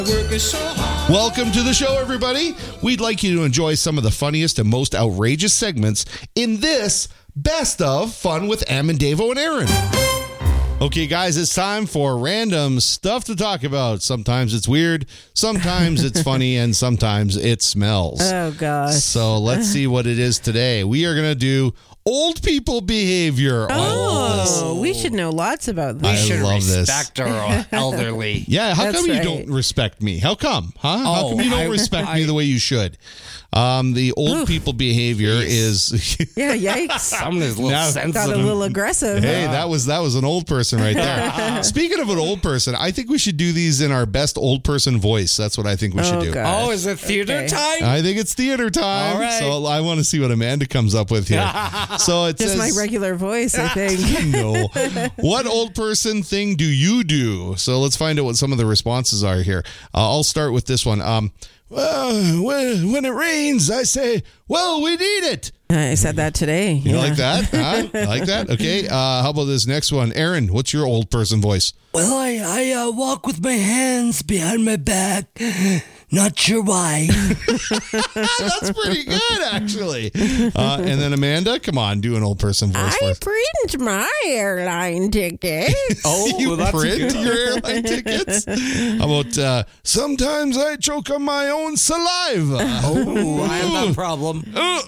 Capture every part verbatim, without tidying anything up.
Welcome to the show, everybody. We'd like you to enjoy some of the funniest and most outrageous segments in this Best of Fun with Am and Davo and Aaron. Okay, guys, it's time for random stuff to talk about. Sometimes it's weird, sometimes it's funny, and sometimes it smells. Oh, gosh. So let's see what it is today. We are going to do old people behavior. Oh, we should know lots about We this. I should love this. respect our elderly. Yeah, how That's come you right. don't respect me? How come? Huh? how Oh, come you don't I- respect I- me the way you should? Um, the old Oof. people behavior is... Yeah, yikes. Someone is a little Now- sensitive. Got a little aggressive. Hey, that was that was an old person right there. Speaking of an old person, I think we should do these in our best old person voice. That's what I think we should Oh, do. God. Oh, is it theater Okay. time? I think it's theater time. All right. So I want to see what Amanda comes up with here. So it Just says, my regular voice, I think. no. What old person thing do you do? So let's find out what some of the responses are here. Uh, I'll start with this one. Um, well, when, when it rains, I say, well, we need it. I said that today. You yeah. like that? Huh? You like that? Okay. Uh, how about this next one? Aaron, what's your old person voice? Well, I, I uh, walk with my hands behind my back. Not sure why. That's pretty good, actually. Uh, and then Amanda, come on, do an old person voice for I us. print my airline ticket. Oh, You that's print good. your airline tickets? How about uh, sometimes I choke on my own saliva? Oh, I have that problem.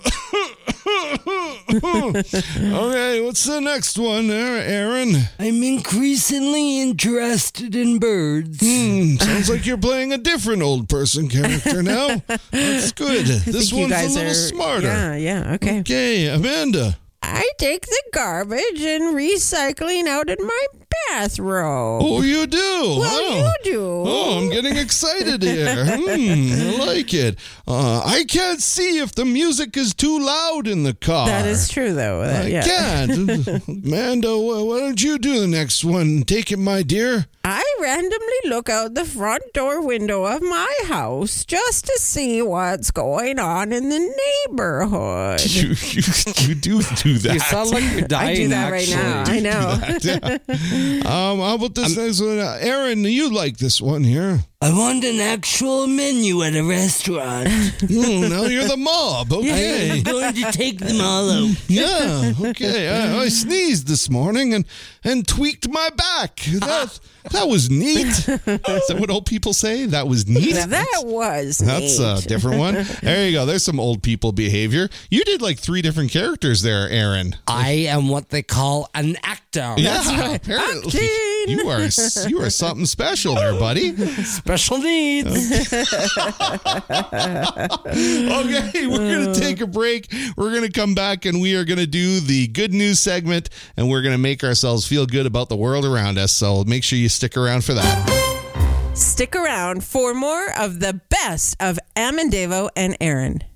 Okay, what's the next one there, Aaron? I'm increasingly interested in birds. Hmm, sounds like you're playing a different old person character now. That's good. I This think you one's a guys little are, smarter. Yeah, yeah, okay. Okay, Amanda. I take the garbage and recycling out in my bathrobe. Oh, you do? well, Oh. you do. Oh, I'm getting excited here. Hmm, I like it. Uh, I can't see if the music is too loud in the car. That is true, though. That- I yeah. can't. Amanda, wh- why don't you do the next one? Take it, my dear. I randomly look out the front door window of my house just to see what's going on in the neighborhood. You, you, you do do that. You sound like you're dying. I do that actually. right now. I know. Um, how about this next one? Uh, Aaron, you like this one here. I want an actual menu at a restaurant. Hmm, now you're the mob. Okay. I'm going to take them all out. Yeah, okay. I, I sneezed this morning and, and tweaked my back. That that was neat. Is that what old people say? That was neat? Now that was That's neat. a different one. There you go. There's some old people behavior. You did like three different characters there, Aaron. I am what they call an actor. Yeah, apparently. Acting. You are you are something special there, buddy. Special needs. Okay, we're going to take a break. We're going to come back and we are going to do the good news segment and we're going to make ourselves feel good about the world around us. So make sure you stick around for that. Stick around for more of the best of Am and Davo and Aaron.